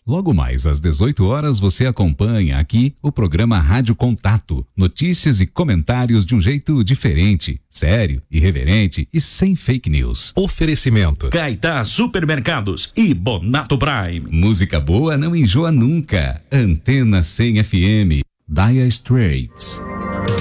Logo mais às 18 horas você acompanha aqui o programa Rádio Contato. Notícias e comentários de um jeito diferente, sério, irreverente e sem fake news. Oferecimento Caetá Supermercados e Bonato Prime. Música boa não enjoa nunca. Antena 100 FM. Dire Straits.